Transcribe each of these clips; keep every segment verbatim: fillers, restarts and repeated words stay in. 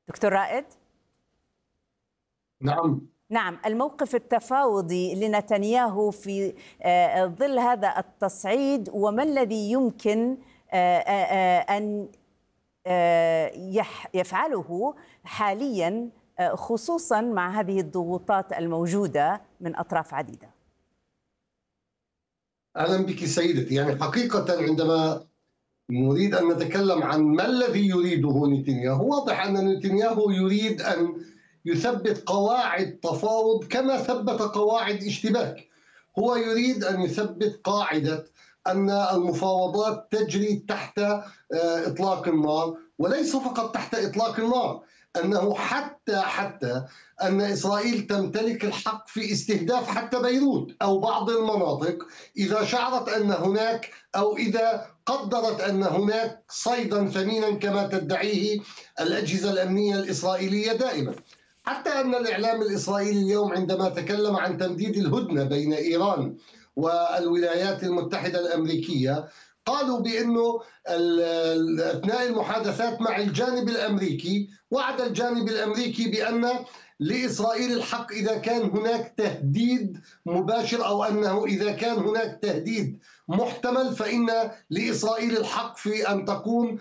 دكتور رائد. نعم. نعم، الموقف التفاوضي لنتنياهو في آه، ظل هذا التصعيد، وما الذي يمكن آه، آه، أن آه، يح- يفعله حاليا، آه، خصوصا مع هذه الضغوطات الموجودة من أطراف عديدة؟ أهلا بك سيدتي. يعني حقيقة عندما نريد أن نتكلم عن ما الذي يريده نتنياهو، واضح أن نتنياهو يريد أن يثبت قواعد تفاوض كما ثبت قواعد اشتباك. هو يريد أن يثبت قاعدة أن المفاوضات تجري تحت آه، إطلاق النار، وليس فقط تحت إطلاق النار، أنه حتى حتى أن إسرائيل تمتلك الحق في استهداف حتى بيروت أو بعض المناطق إذا شعرت أن هناك أو إذا قدرت أن هناك صيدا ثمينا كما تدعيه الأجهزة الأمنية الإسرائيلية دائما. حتى أن الإعلام الإسرائيلي اليوم عندما تكلم عن تمديد الهدنة بين إيران والولايات المتحدة الأمريكية، قالوا بأنه أثناء المحادثات مع الجانب الأمريكي وعد الجانب الأمريكي بأن لإسرائيل الحق إذا كان هناك تهديد مباشر، أو أنه إذا كان هناك تهديد محتمل فإن لإسرائيل الحق في أن تقوم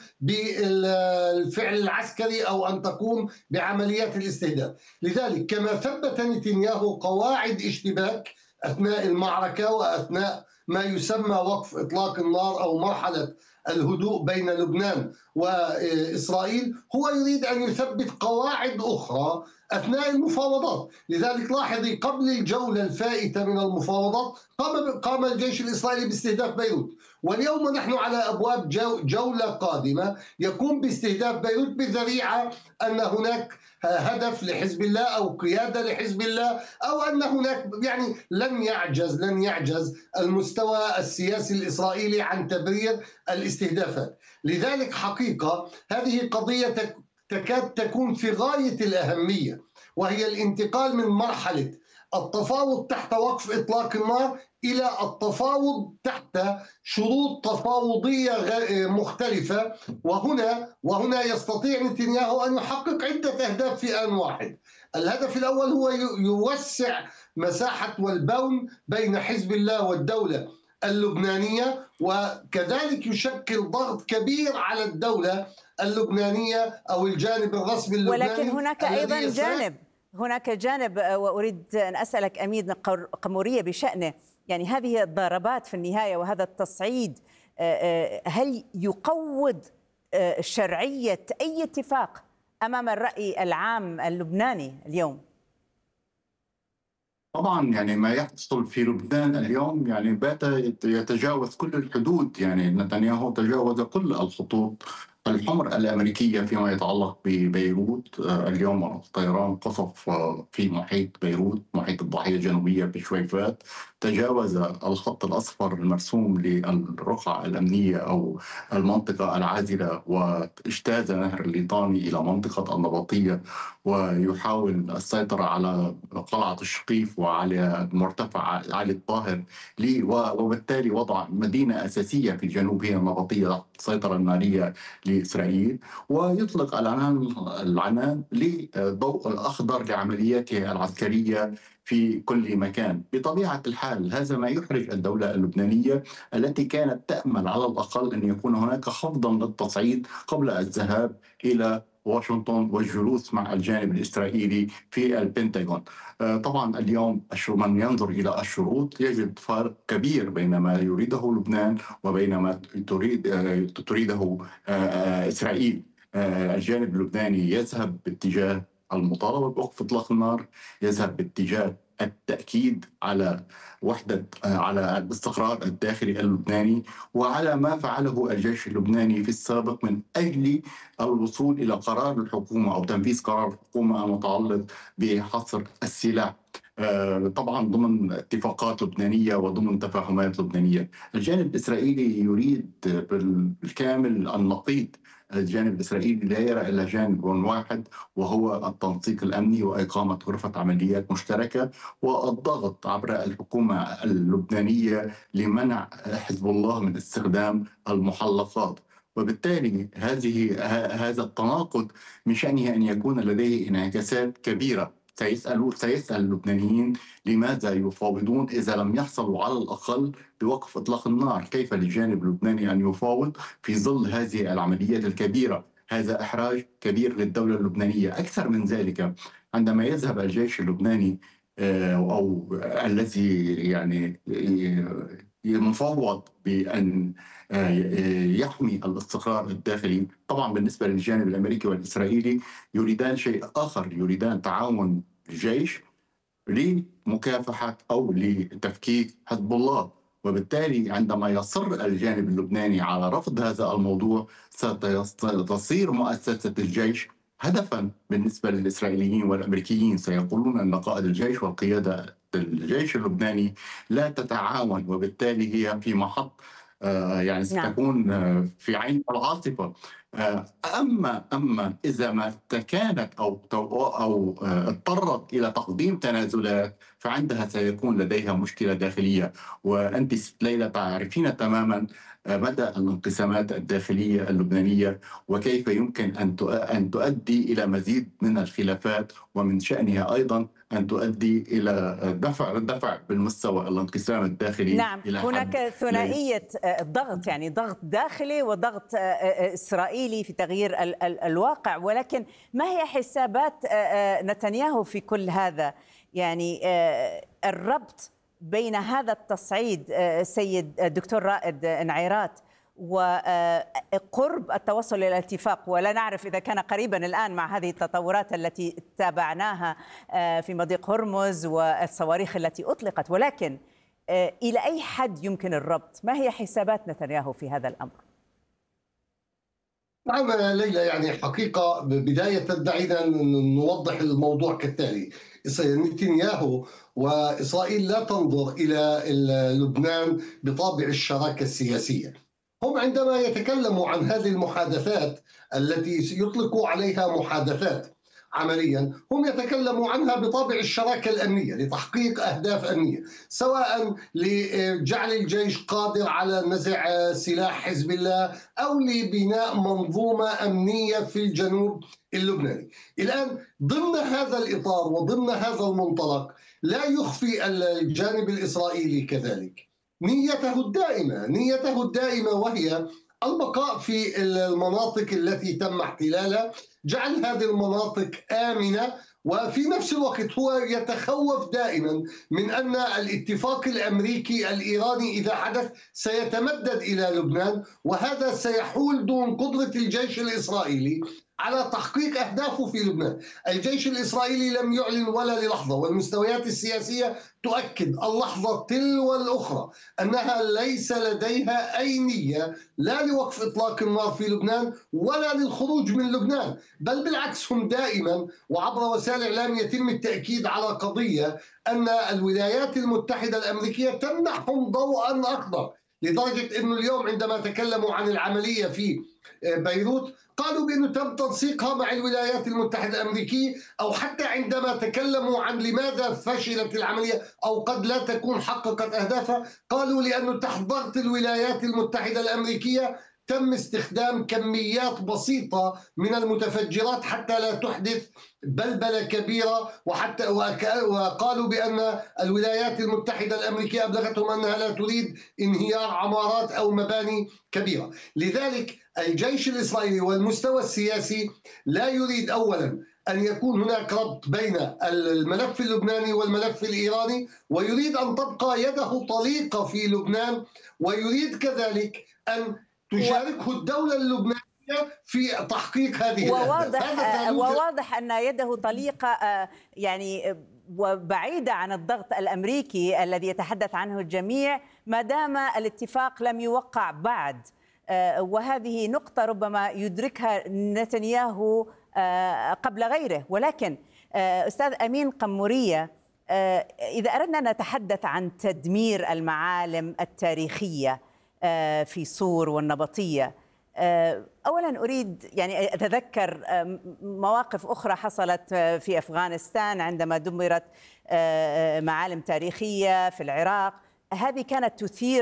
بالفعل العسكري أو أن تقوم بعمليات الاستهداف. لذلك كما ثبت نتنياهو قواعد اشتباك أثناء المعركة وأثناء ما يسمى وقف إطلاق النار أو مرحلة الهدوء بين لبنان وإسرائيل، هو يريد أن يثبت قواعد أخرى أثناء المفاوضات. لذلك لاحظي قبل الجولة الفائتة من المفاوضات قام قام الجيش الإسرائيلي باستهداف بيروت، واليوم نحن على أبواب جو جولة قادمة يقوم باستهداف بيروت بذريعة أن هناك هدف لحزب الله أو قيادة لحزب الله، أو أن هناك يعني لن يعجز لن يعجز المستوى السياسي الإسرائيلي عن تبرير الاستهدافات. لذلك حقيقة هذه قضية تكاد تكون في غاية الأهمية، وهي الانتقال من مرحلة التفاوض تحت وقف إطلاق النار إلى التفاوض تحت شروط تفاوضية مختلفة. وهنا وهنا يستطيع نتنياهو أن يحقق عدة أهداف في آن واحد. الهدف الأول هو يوسع مساحة والبون بين حزب الله والدولة اللبنانية، وكذلك يشكل ضغط كبير على الدولة اللبنانية أو الجانب الرسمي اللبناني. ولكن هناك أيضا جانب هناك جانب وأريد أن أسألك أمين قمورية بشأنه. يعني هذه الضربات في النهاية وهذا التصعيد، هل يقوض شرعية أي اتفاق أمام الرأي العام اللبناني اليوم؟ طبعا يعني ما يحصل في لبنان اليوم يعني بات يتجاوز كل الحدود. يعني نتنياهو تجاوز كل الخطوط الحمر الأمريكية فيما يتعلق ببيروت. اليوم الطيران قصف في محيط بيروت، محيط الضاحية الجنوبية بشويفات، تجاوز الخط الأصفر المرسوم للرقعة الأمنية أو المنطقة العازلة، واجتاز نهر الليطاني إلى منطقة النبطية، ويحاول السيطرة على قلعة الشقيف وعلى مرتفع علي الطاهر، وبالتالي وضع مدينة أساسية في الجنوب هي النبطية تحت السيطرة النارية لإسرائيل، ويطلق العنان العنان للضوء الأخضر لعملياته العسكرية في كل مكان. بطبيعة الحال هذا ما يحرج الدولة اللبنانية التي كانت تأمل على الأقل أن يكون هناك خفضا للتصعيد قبل الذهاب إلى واشنطن والجلوس مع الجانب الإسرائيلي في البنتاغون. طبعا اليوم من ينظر إلى الشروط يجد فرق كبير بين ما يريده لبنان وبين ما تريد تريده إسرائيل. الجانب اللبناني يذهب باتجاه المطالبة بوقف إطلاق النار، يذهب باتجاه التأكيد على وحدة على الاستقرار الداخلي اللبناني وعلى ما فعله الجيش اللبناني في السابق من أجل الوصول إلى قرار الحكومة أو تنفيذ قرار الحكومة المتعلق بحصر السلاح، طبعا ضمن اتفاقات لبنانية وضمن تفاهمات لبنانية. الجانب الإسرائيلي يريد بالكامل النقيض. الجانب الإسرائيلي لا يرى إلا جانب واحد، وهو التنسيق الأمني وإقامة غرفة عمليات مشتركة والضغط عبر الحكومة اللبنانية لمنع حزب الله من استخدام المحلقات. وبالتالي هذه هذا التناقض من شأنه أن يكون لديه انعكاسات كبيرة. سيسأل سيسأل اللبنانيين لماذا يفاوضون إذا لم يحصلوا على الأقل بوقف إطلاق النار؟ كيف للجانب اللبناني أن يفاوض في ظل هذه العمليات الكبيرة؟ هذا إحراج كبير للدولة اللبنانية. أكثر من ذلك، عندما يذهب الجيش اللبناني أو الذي يعني مفوض بأن يحمي الاستقرار الداخلي، طبعا بالنسبة للجانب الأمريكي والإسرائيلي يريدان شيء آخر، يريدان تعاون الجيش لمكافحة أو لتفكيك حزب الله. وبالتالي عندما يصر الجانب اللبناني على رفض هذا الموضوع ستصير مؤسسة الجيش هدفا بالنسبة للإسرائيليين والأمريكيين. سيقولون أن قائد الجيش والقيادة الجيش اللبناني لا تتعاون، وبالتالي هي في محط آه يعني ستكون آه في عين العاصفة. آه أما أما إذا ما كانت أو أو آه اضطرت إلى تقديم تنازلات فعندها سيكون لديها مشكلة داخلية. وأنت ليلى تعرفين تماما مدى الانقسامات الداخلية اللبنانية وكيف يمكن أن أن تؤدي إلى مزيد من الخلافات، ومن شأنها أيضا أن تؤدي إلى دفع دفع بالمستوى الانقسام الداخلي. نعم، إلى هناك ثنائية ضغط، يعني ضغط داخلي وضغط إسرائيلي في تغيير ال ال الواقع. ولكن ما هي حسابات نتنياهو في كل هذا؟ يعني الربط بين هذا التصعيد سيد الدكتور رائد نعيرات وقرب التوصل إلى الاتفاق، ولا نعرف إذا كان قريبا الآن مع هذه التطورات التي تابعناها في مضيق هرمز والصواريخ التي أطلقت، ولكن إلى أي حد يمكن الربط؟ ما هي حسابات نتنياهو في هذا الأمر؟ نعم ليلى، يعني حقيقة بداية دعينا نوضح الموضوع كالتالي. نتنياهو وإسرائيل لا تنظر إلى لبنان بطابع الشراكة السياسية. هم عندما يتكلموا عن هذه المحادثات التي يطلقوا عليها محادثات عمليا، هم يتكلموا عنها بطابع الشراكة الأمنية لتحقيق أهداف أمنية، سواء لجعل الجيش قادر على نزع سلاح حزب الله أو لبناء منظومة أمنية في الجنوب اللبناني. الآن ضمن هذا الإطار وضمن هذا المنطلق لا يخفي الجانب الإسرائيلي كذلك نيته الدائمة نيته الدائمة وهي البقاء في المناطق التي تم احتلالها، جعل هذه المناطق آمنة، وفي نفس الوقت هو يتخوف دائما من أن الاتفاق الأمريكي الإيراني إذا حدث سيتمدد إلى لبنان، وهذا سيحول دون قدرة الجيش الإسرائيلي على تحقيق أهدافه في لبنان. الجيش الإسرائيلي لم يعلن ولا للحظة، والمستويات السياسية تؤكد اللحظة تلو الأخرى أنها ليس لديها أي نية لا لوقف إطلاق النار في لبنان ولا للخروج من لبنان، بل بالعكس هم دائما وعبر وسائل الإعلام يتم التأكيد على قضية أن الولايات المتحدة الأمريكية تمنحهم ضوءا أخضر، لدرجة أنه اليوم عندما تكلموا عن العملية في بيروت قالوا بأنه تم تنسيقها مع الولايات المتحدة الأمريكية، أو حتى عندما تكلموا عن لماذا فشلت العملية أو قد لا تكون حققت أهدافها قالوا لأنه تحت ضغط الولايات المتحدة الأمريكية تم استخدام كميات بسيطة من المتفجرات حتى لا تحدث بلبلة كبيرة، وحتى وقالوا بأن الولايات المتحدة الأمريكية أبلغتهم أنها لا تريد انهيار عمارات أو مباني كبيرة. لذلك الجيش الإسرائيلي والمستوى السياسي لا يريد أولا أن يكون هناك ربط بين الملف اللبناني والملف الإيراني، ويريد أن تبقى يده طليقة في لبنان، ويريد كذلك أن تشاركه الدولة اللبنانية في تحقيق هذه وواضح وواضح أن يده طليقة يعني وبعيدة عن الضغط الأمريكي الذي يتحدث عنه الجميع ما دام الاتفاق لم يوقع بعد، وهذه نقطة ربما يدركها نتنياهو قبل غيره. ولكن أستاذ أمين قمورية، إذا أردنا أن نتحدث عن تدمير المعالم التاريخية في صور والنبطية، أولا أريد يعني أتذكر مواقف أخرى حصلت في أفغانستان عندما دمرت معالم تاريخية، في العراق، هذه كانت تثير